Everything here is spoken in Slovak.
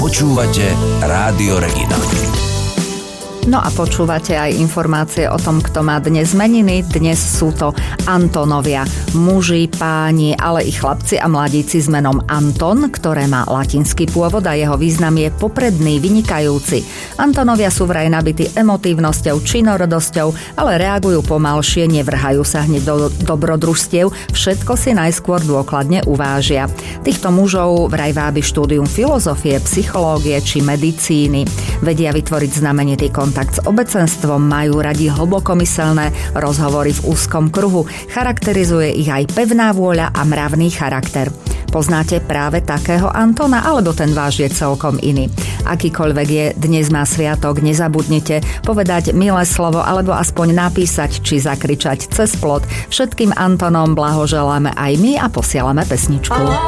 Počúvate Rádio Regina. No a počúvate aj informácie o tom, kto má dnes meniny. Dnes sú to Antonovia, muži, páni, ale i chlapci a mladíci s menom Anton, ktoré má latinský pôvod a jeho význam je popredný, vynikajúci. Antonovia sú vraj nabití emotívnosťou, činorodosťou, ale reagujú pomalšie, nevrhajú sa hneď do dobrodružstiev, všetko si najskôr dôkladne uvážia. Týchto mužov vraj vábi štúdium filozofie, psychológie či medicíny. Vedia vytvoriť znamenitý kontakt s obecenstvom, majú radi hlbokomyselné rozhovory v úzkom kruhu, charakterizuje ich aj pevná vôľa a mravný charakter. Poznáte práve takého Antona, alebo ten váš je celkom iný? Akýkoľvek je, dnes má sviatok, nezabudnite povedať milé slovo alebo aspoň napísať či zakričať cez plot. Všetkým Antonom blahoželáme aj my a posielame pesničku.